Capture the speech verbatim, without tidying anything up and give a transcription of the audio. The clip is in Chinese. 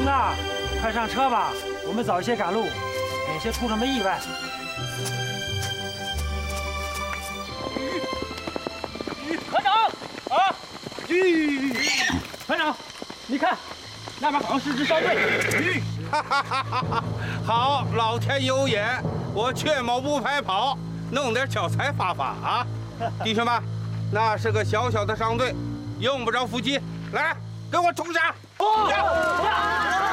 子，快上车吧，我们早一些赶路，免些出什么意外。团长，啊，团长，你看，那边好像是支商队。 哈哈哈哈哈！好，老天有眼，我却毛不白跑，弄点小财发发啊！弟兄们，那是个小小的商队，用不着伏击，来，跟我冲上！ 哦！